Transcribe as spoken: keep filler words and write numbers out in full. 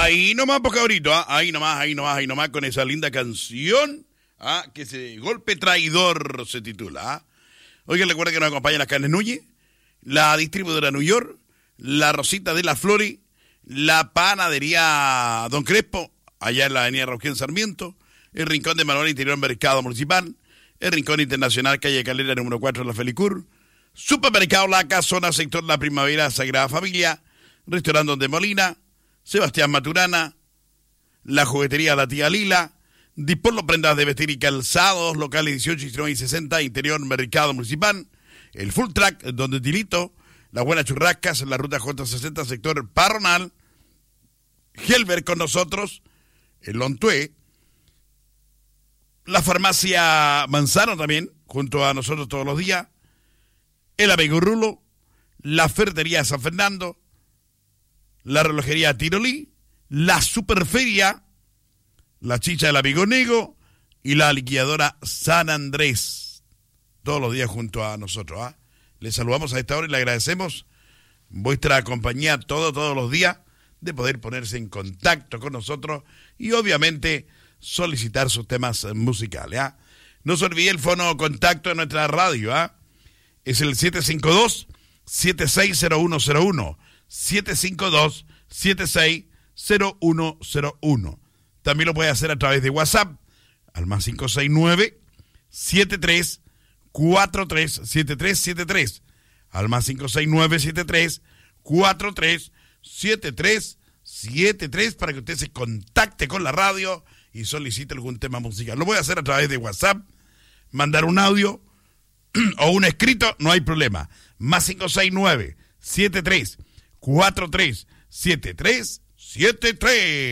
Ahí nomás, pues cabrito, ¿ah? ahí nomás, ahí nomás, ahí nomás, con esa linda canción, ¿ah? que se Golpe Traidor se titula. ¿ah? Oigan, recuerden que nos acompañan las carnes Núñez, la distribuidora New York, la Rosita de la Flori, la panadería Don Crespo, allá en la avenida Rauquén Sarmiento, el Rincón de Manuel Interior Mercado Municipal, el Rincón Internacional, calle Calera número cuatro, la Felicur, Supermercado Laca, zona sector La Primavera, Sagrada Familia, Restaurante Donde Molina, Sebastián Maturana, la juguetería La Tía Lila, Dispolo Prendas de Vestir y Calzados, locales dieciocho, diecinueve y sesenta, Interior Mercado Municipal, el Full Track, Donde Tilito, las Buenas Churrascas, la Ruta J sesenta, sector Parronal, Helber con nosotros, el Lontué, la farmacia Manzano también, junto a nosotros todos los días, el Amigo Rulo, la Ferretería San Fernando, la Relojería Tirolí, la Superferia, la Chicha del Amigo Nego y la Liquidadora San Andrés, todos los días junto a nosotros. ¿ah? Les saludamos a esta hora y le agradecemos vuestra compañía todo, todos los días, de poder ponerse en contacto con nosotros y obviamente solicitar sus temas musicales. ¿ah? No se olvide el fono contacto de nuestra radio, ¿ah? es el siete cinco dos, siete seis cero uno cero uno, siete cinco dos, siete seis cero uno cero uno. También lo puede hacer a través de WhatsApp, al más cinco seis nueve, siete tres cuatro tres, siete tres siete tres, al más cinco seis nueve, siete tres cuatro tres, siete tres siete tres, para que usted se contacte con la radio y solicite algún tema musical. Lo voy a hacer a través de WhatsApp, mandar un audio o un escrito, no hay problema. Más cinco seis nueve, siete tres cuatro tres, siete tres siete tres.